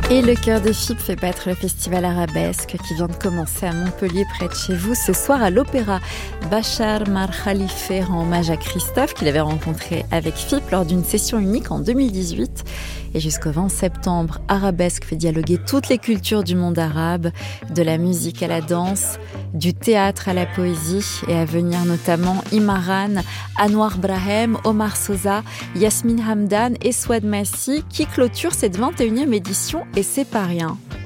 Et le Cœur de FIP fait battre le festival arabesque qui vient de commencer à Montpellier près de chez vous ce soir à l'Opéra. Bachar Mar Khalife rend hommage à Christophe qu'il avait rencontré avec FIP lors d'une session unique en 2018. Et jusqu'au 20 septembre, Arabesque fait dialoguer toutes les cultures du monde arabe, de la musique à la danse, du théâtre à la poésie, et à venir notamment Imaran, Anwar Brahem, Omar Sosa, Yasmine Hamdan et Souad Massi qui clôturent cette 21e édition, et c'est pas rien.